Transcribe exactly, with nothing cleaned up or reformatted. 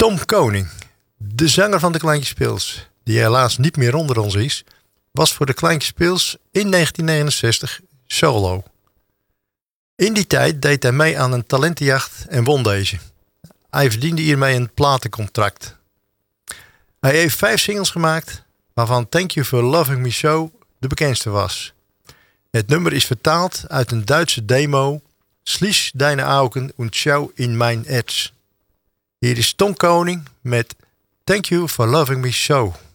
Tom Koning, de zanger van de Kleintjes Pils, die helaas niet meer onder ons is, was voor de Kleintjes Pils in negentien negenenzestig solo. In die tijd deed hij mee aan een talentenjacht en won deze. Hij verdiende hiermee een platencontract. Hij heeft vijf singles gemaakt, waarvan Thank You For Loving Me So de bekendste was. Het nummer is vertaald uit een Duitse demo, Schließ deine Augen und schau in mein Herz. Hier is Tom Koning met Thank You For Loving Me So.